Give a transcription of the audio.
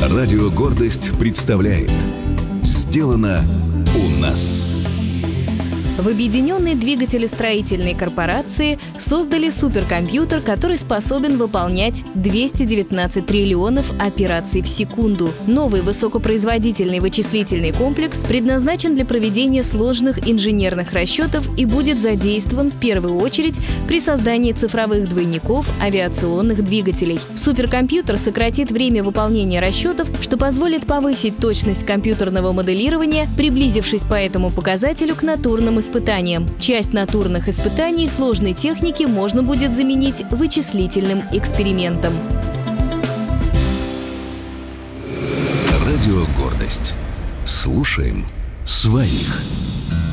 Радио «Гордость» представляет «Сделано у нас». В Объединенной двигателестроительной корпорации создали суперкомпьютер, который способен выполнять 219 триллионов операций в секунду. Новый высокопроизводительный вычислительный комплекс предназначен для проведения сложных инженерных расчетов и будет задействован в первую очередь при создании цифровых двойников авиационных двигателей. Суперкомпьютер сократит время выполнения расчетов, что позволит повысить точность компьютерного моделирования, приблизившись по этому показателю к натурным испытаниям. Часть натурных испытаний сложной техники можно будет заменить вычислительным экспериментом. Радио «Гордость». Слушаем своих.